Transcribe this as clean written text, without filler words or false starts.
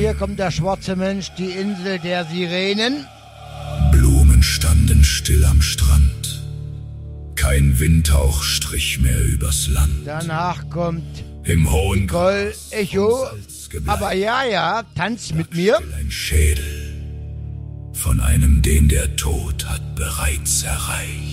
hier kommt der schwarze Mensch, die Insel der Sirenen. Blumen standen still am Strand. Kein Windhauch strich mehr übers Land. Danach kommt Im hohen Nicole Echo. Aber ja, tanz mit mir. Ein Schädel von einem, den der Tod hat bereits erreicht.